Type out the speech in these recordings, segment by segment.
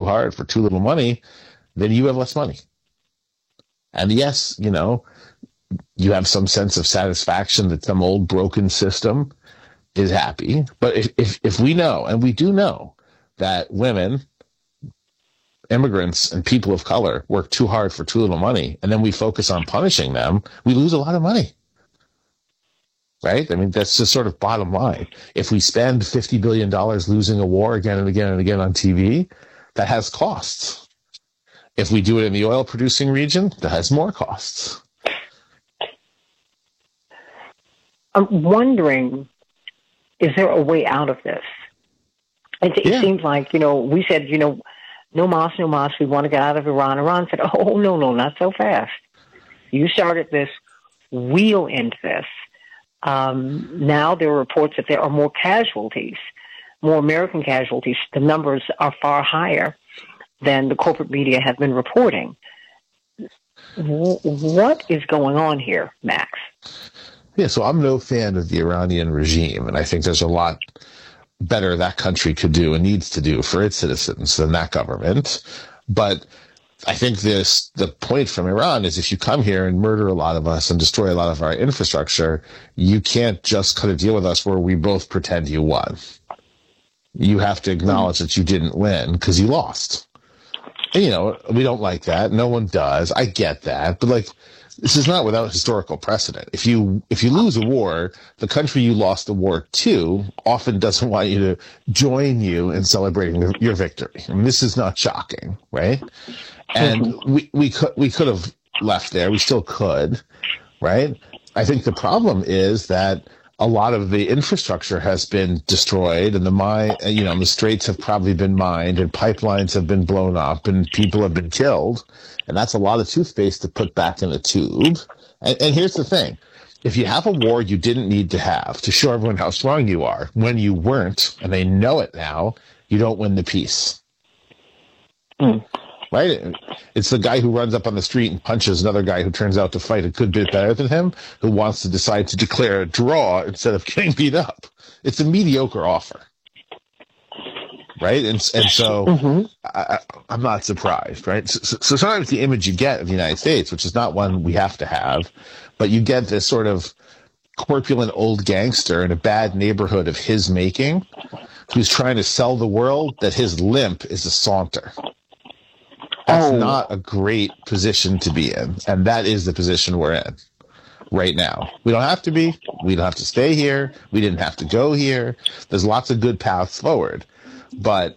hard for too little money, then you have less money. And yes, you have some sense of satisfaction that some old broken system is happy. But if we know, and we do know, that women, immigrants, and people of color work too hard for too little money, and then we focus on punishing them, we lose a lot of money. Right? I mean, that's just sort of bottom line. If we spend $50 billion losing a war again and again and again on TV, that has costs. If we do it in the oil-producing region, that has more costs. I'm wondering, is there a way out of this? It seems like, we said, no mas, we want to get out of Iran. Iran said, oh, no, not so fast. You started this, we'll end this. Now there are reports that there are more casualties, more American casualties. The numbers are far higher than the corporate media have been reporting. What is going on here, Max? Yeah, so I'm no fan of the Iranian regime, and I think there's a lot better that country could do and needs to do for its citizens than that government. But I think the point from Iran is if you come here and murder a lot of us and destroy a lot of our infrastructure, you can't just cut a deal with us where we both pretend you won. You have to acknowledge that you didn't win because you lost. And, we don't like that. No one does. I get that. But this is not without historical precedent. If you lose a war, the country you lost the war to often doesn't want you to join you in celebrating your victory. I mean, this is not shocking, right? And we could have left there. We still could, right? I think the problem is that a lot of the infrastructure has been destroyed, and the straits have probably been mined, and pipelines have been blown up, and people have been killed, and that's a lot of toothpaste to put back in the tube. And here's the thing. If you have a war you didn't need to have to show everyone how strong you are, when you weren't, and they know it now, you don't win the peace. Right? It's the guy who runs up on the street and punches another guy who turns out to fight a good bit better than him, who wants to decide to declare a draw instead of getting beat up. It's a mediocre offer. Right? And so I'm not surprised, right? So sometimes the image you get of the United States, which is not one we have to have, but you get this sort of corpulent old gangster in a bad neighborhood of his making who's trying to sell the world that his limp is a saunter. That's not a great position to be in, and that is the position we're in right now. We don't have to be. We don't have to stay here. We didn't have to go here. There's lots of good paths forward, but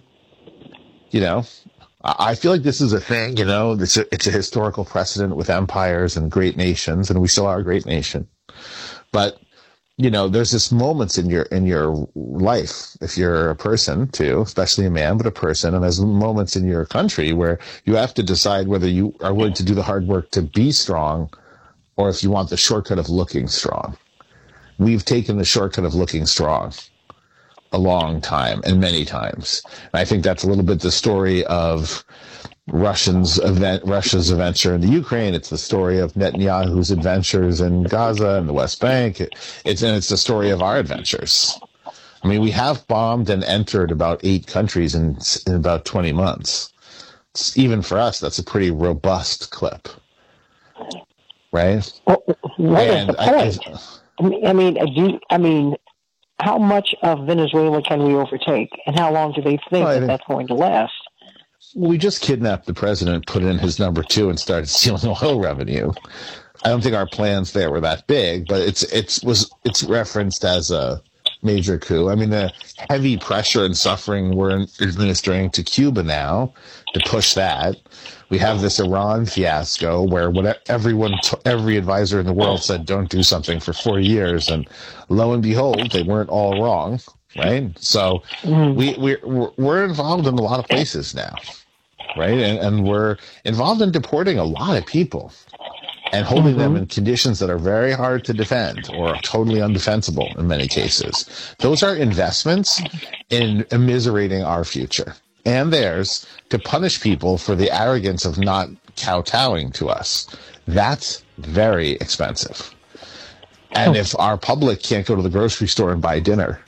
I feel like this is a thing. It's a historical precedent with empires and great nations, and we still are a great nation. But there's this moments in your life, if you're a person too, especially a man, but a person, and there's moments in your country where you have to decide whether you are willing to do the hard work to be strong or if you want the shortcut of looking strong. We've taken the shortcut of looking strong a long time and many times. And I think that's a little bit the story of Russia's adventure in the Ukraine. It's the story of Netanyahu's adventures in Gaza and the West Bank. It's the story of our adventures. I mean, we have bombed and entered about 8 countries in about 20 months. Even for us, that's a pretty robust clip, right? What is the point? I mean, how much of Venezuela can we overtake, and how long do they think that's going to last? We just kidnapped the president, put in his number 2, and started stealing oil revenue. I don't think our plans there were that big, but it's referenced as a major coup. I mean, the heavy pressure and suffering we're administering to Cuba now to push that. We have this Iran fiasco where every advisor in the world said don't do something for 4 years, and lo and behold, they weren't all wrong, right? So we're involved in a lot of places now, right? And we're involved in deporting a lot of people and holding them in conditions that are very hard to defend or totally undefensible in many cases. Those are investments in immiserating our future and theirs to punish people for the arrogance of not kowtowing to us. That's very expensive. And if our public can't go to the grocery store and buy dinner,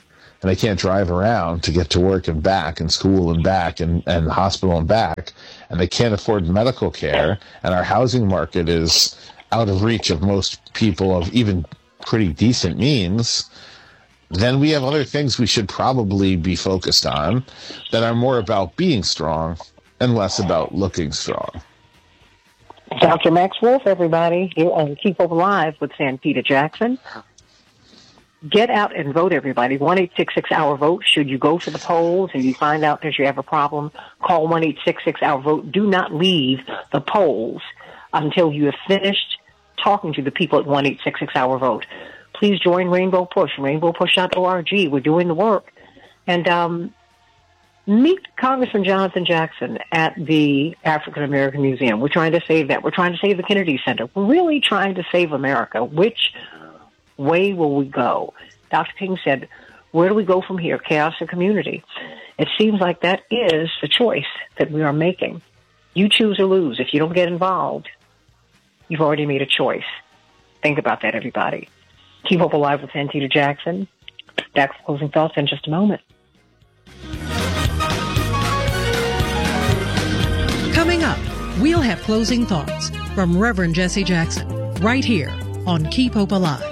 and they can't drive around to get to work and back and school and back and hospital and back, and they can't afford medical care, and our housing market is out of reach of most people of even pretty decent means, then we have other things we should probably be focused on that are more about being strong and less about looking strong. Dr. Max Wolf, everybody, here on Keep Hope Alive with Santita Jackson. Get out and vote, everybody. 1-866-OUR-VOTE. Should you go to the polls and you find out that you have a problem, call 1-866-OUR-VOTE. Do not leave the polls until you have finished talking to the people at 1-866-OUR-VOTE. Please join Rainbow Push, rainbowpush.org. We're doing the work. And meet Congressman Jonathan Jackson at the African American Museum. We're trying to save that. We're trying to save the Kennedy Center. We're really trying to save America. Which way will we go? Dr. King said, where do we go from here? Chaos or community? It seems like that is the choice that we are making. You choose or lose. If you don't get involved, you've already made a choice. Think about that, everybody. Keep Hope Alive with Santita Jackson. Back for closing thoughts in just a moment. Coming up, we'll have closing thoughts from Reverend Jesse Jackson right here on Keep Hope Alive.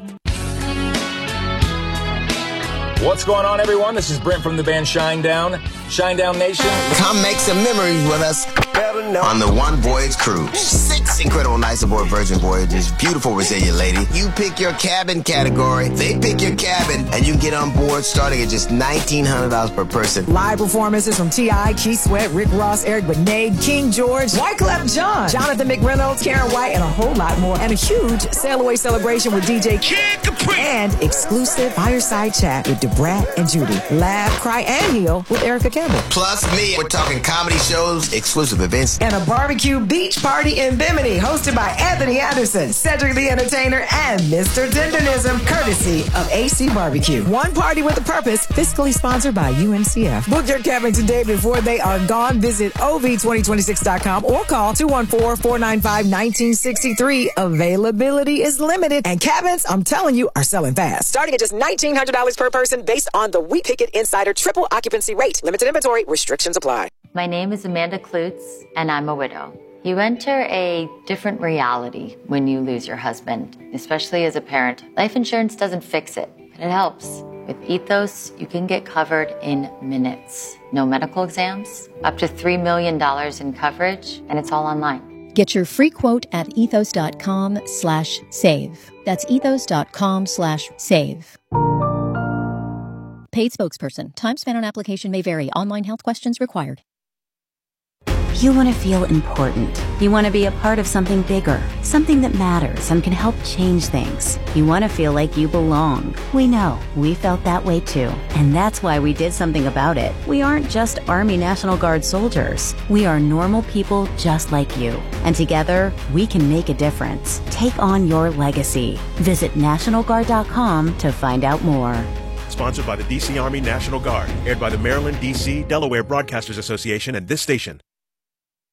What's going on, everyone? This is Brent from the band Shinedown. Shinedown Nation. Come make some memories with us on the One Voyage Cruise. 6 incredible nights aboard Virgin Voyages. Beautiful, resilient lady. You pick your cabin category, they pick your cabin, and you can get on board starting at just $1,900 per person. Live performances from T.I., Keith Sweat, Rick Ross, Eric Benet, King George, Wyclef Jean, Jonathan McReynolds, Karen White, and a whole lot more. And a huge sail away celebration with DJ Kid Capri. And exclusive fireside chat with Debrat and Judy. Laugh, cry, and heal with Erica Campbell. Plus me. We're talking comedy shows, exclusive events, and a barbecue beach party in Bimini, hosted by Anthony Anderson, Cedric the Entertainer, and Mr. Dendonism, courtesy of AC Barbecue. One party with a purpose, fiscally sponsored by UNCF. Book your cabin today before they are gone. Visit OV2026.com or call 214-495-1963. Availability is limited, and cabins, I'm telling you, are selling fast. Starting at just $1,900 per person based on the We Pick It Insider triple occupancy rate. Limited inventory, restrictions apply. My name is Amanda Klutz, and I'm a widow. You enter a different reality when you lose your husband, especially as a parent. Life insurance doesn't fix it, but it helps. With Ethos, you can get covered in minutes. No medical exams, up to $3 million in coverage, and it's all online. Get your free quote at ethos.com/save. That's ethos.com/save. Paid spokesperson. Time spent on application may vary. Online health questions required. You want to feel important. You want to be a part of something bigger, something that matters and can help change things. You want to feel like you belong. We know. We felt that way too. And that's why we did something about it. We aren't just Army National Guard soldiers. We are normal people just like you. And together, we can make a difference. Take on your legacy. Visit NationalGuard.com to find out more. Sponsored by the D.C. Army National Guard. Aired by the Maryland, D.C., Delaware Broadcasters Association and this station.